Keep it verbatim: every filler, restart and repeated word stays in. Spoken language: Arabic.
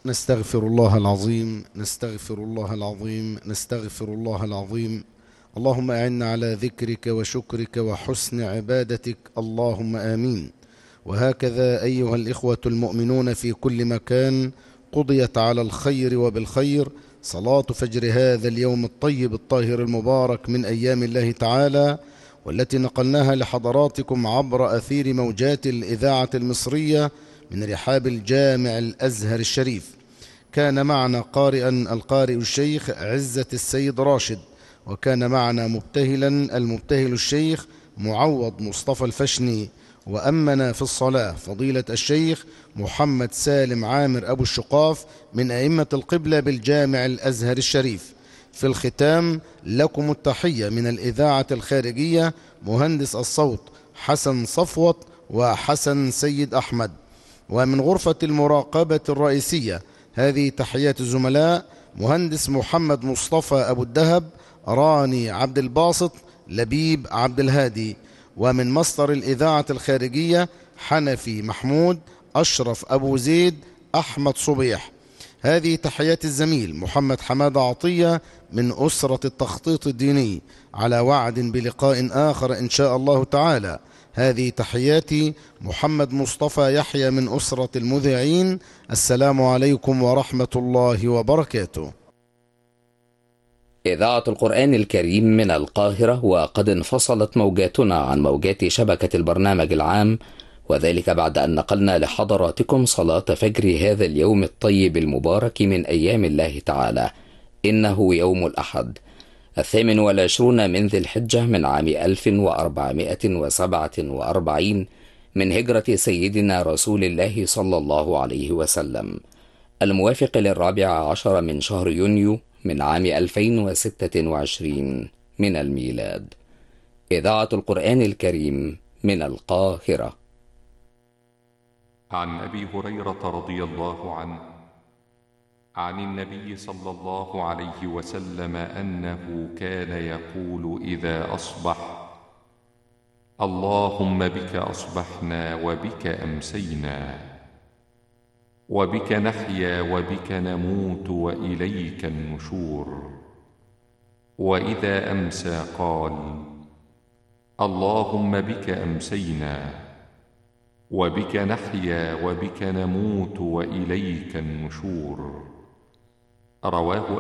نستغفر الله العظيم نستغفر الله العظيم نستغفر الله العظيم. اللهم أعنا على ذكرك وشكرك وحسن عبادتك، اللهم آمين. وهكذا أيها الإخوة المؤمنون في كل مكان، قضيت على الخير وبالخير صلاة فجر هذا اليوم الطيب الطاهر المبارك من أيام الله تعالى، والتي نقلناها لحضراتكم عبر أثير موجات الإذاعة المصرية من رحاب الجامع الأزهر الشريف. كان معنا قارئا القارئ الشيخ عزة السيد راشد، وكان معنا مبتهلا المبتهل الشيخ معوض مصطفى الفشني، وأمنا في الصلاة فضيلة الشيخ محمد سالم عامر أبو الشقاف من أئمة القبلة بالجامع الأزهر الشريف. في الختام لكم التحية من الإذاعة الخارجية مهندس الصوت حسن صفوت وحسن سيد أحمد، ومن غرفة المراقبة الرئيسية هذه تحيات الزملاء مهندس محمد مصطفى أبو الدهب، راني عبد الباسط، لبيب عبد الهادي، ومن مصدر الإذاعة الخارجية حنفي محمود، أشرف أبو زيد، أحمد صبيح. هذه تحيات الزميل محمد حماد عطية من أسرة التخطيط الديني، على وعد بلقاء آخر إن شاء الله تعالى. هذه تحياتي محمد مصطفى يحيى من أسرة المذيعين. السلام عليكم ورحمة الله وبركاته. إذاعة القرآن الكريم من القاهرة، وقد انفصلت موجاتنا عن موجات شبكة البرنامج العام، وذلك بعد أن نقلنا لحضراتكم صلاة فجر هذا اليوم الطيب المبارك من أيام الله تعالى. إنه يوم الأحد الثامن والعشرون من ذي الحجة من عام ألف وأربعمائة وسبعة وأربعين من هجرة سيدنا رسول الله صلى الله عليه وسلم، الموافق للرابع عشر من شهر يونيو من عام ألفين وستة وعشرين من الميلاد. إذاعة القرآن الكريم من القاهرة. عن أبي هريرة رضي الله عنه عن النبي صلى الله عليه وسلم أنه كان يقول إذا أصبح: اللهم بك أصبحنا وبك أمسينا وبك نحيا وبك نموت وإليك النشور. وإذا أمسى قال: اللهم بك أمسينا وبك نحيا وبك نموت وإليك النشور. رواه